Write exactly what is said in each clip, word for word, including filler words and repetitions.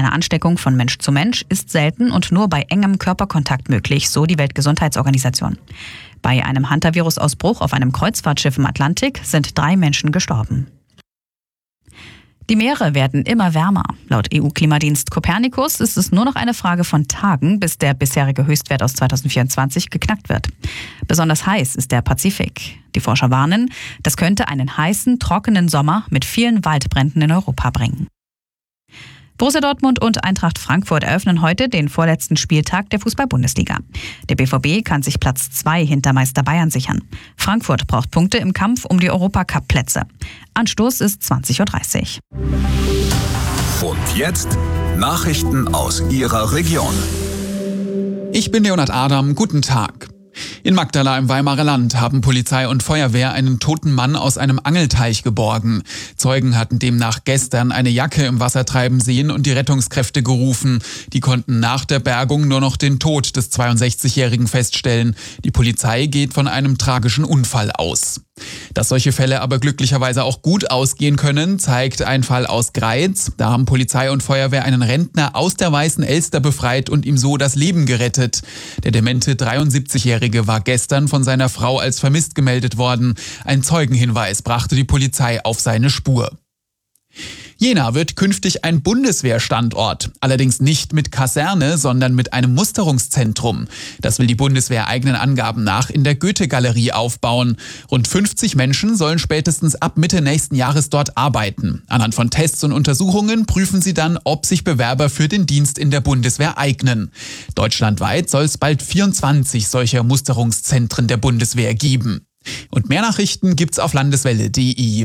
Eine Ansteckung von Mensch zu Mensch ist selten und nur bei engem Körperkontakt möglich, so die Weltgesundheitsorganisation. Bei einem Hantavirus-Ausbruch auf einem Kreuzfahrtschiff im Atlantik sind drei Menschen gestorben. Die Meere werden immer wärmer. Laut E U-Klimadienst Copernicus ist es nur noch eine Frage von Tagen, bis der bisherige Höchstwert aus zweitausendvierundzwanzig geknackt wird. Besonders heiß ist der Pazifik. Die Forscher warnen, das könnte einen heißen, trockenen Sommer mit vielen Waldbränden in Europa bringen. Borussia Dortmund und Eintracht Frankfurt eröffnen heute den vorletzten Spieltag der Fußball-Bundesliga. Der B V B kann sich Platz zwei hinter Meister Bayern sichern. Frankfurt braucht Punkte im Kampf um die Europacup-Plätze. Anstoß ist zwanzig Uhr dreißig. Und jetzt Nachrichten aus Ihrer Region. Ich bin Leonhard Adam, guten Tag. In Magdala im Weimarer Land haben Polizei und Feuerwehr einen toten Mann aus einem Angelteich geborgen. Zeugen hatten demnach gestern eine Jacke im Wasser treiben sehen und die Rettungskräfte gerufen. Die konnten nach der Bergung nur noch den Tod des zweiundsechzigjährigen feststellen. Die Polizei geht von einem tragischen Unfall aus. Dass solche Fälle aber glücklicherweise auch gut ausgehen können, zeigt ein Fall aus Greiz. Da haben Polizei und Feuerwehr einen Rentner aus der Weißen Elster befreit und ihm so das Leben gerettet. Der demente dreiundsiebzigjährige war gestern von seiner Frau als vermisst gemeldet worden. Ein Zeugenhinweis brachte die Polizei auf seine Spur. Jena wird künftig ein Bundeswehrstandort, allerdings nicht mit Kaserne, sondern mit einem Musterungszentrum. Das will die Bundeswehr eigenen Angaben nach in der Goethe-Galerie aufbauen. Rund fünfzig Menschen sollen spätestens ab Mitte nächsten Jahres dort arbeiten. Anhand von Tests und Untersuchungen prüfen sie dann, ob sich Bewerber für den Dienst in der Bundeswehr eignen. Deutschlandweit soll es bald vierundzwanzig solcher Musterungszentren der Bundeswehr geben. Und mehr Nachrichten gibt's auf landeswelle punkt de.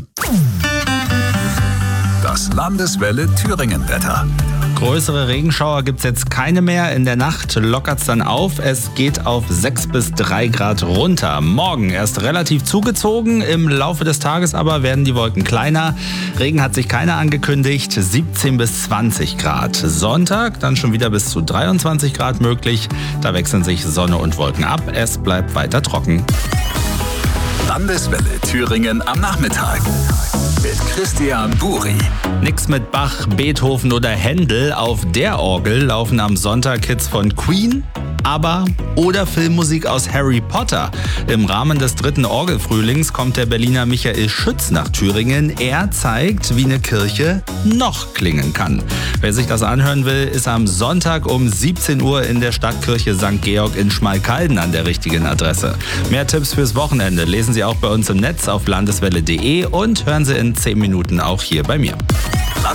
Das Landeswelle Thüringen-Wetter. Größere Regenschauer gibt's jetzt keine mehr. In der Nacht lockert's dann auf. Es geht auf sechs bis drei Grad runter. Morgen erst relativ zugezogen. Im Laufe des Tages aber werden die Wolken kleiner. Regen hat sich keiner angekündigt. siebzehn bis zwanzig Grad. Sonntag dann schon wieder bis zu dreiundzwanzig Grad möglich. Da wechseln sich Sonne und Wolken ab. Es bleibt weiter trocken. Landeswelle Thüringen am Nachmittag. Mit Christian Buri. Nix mit Bach, Beethoven oder Händel. Auf der Orgel laufen am Sonntag Hits von Queen, ABBA oder Filmmusik aus Harry Potter. Im Rahmen des dritten Orgelfrühlings kommt der Berliner Michael Schütz nach Thüringen. Er zeigt, wie eine Kirche noch klingen kann. Wer sich das anhören will, ist am Sonntag um siebzehn Uhr in der Stadtkirche Sankt Georg in Schmalkalden an der richtigen Adresse. Mehr Tipps fürs Wochenende lesen Sie auch bei uns im Netz auf landeswelle punkt de und hören Sie in zehn Minuten auch hier bei mir.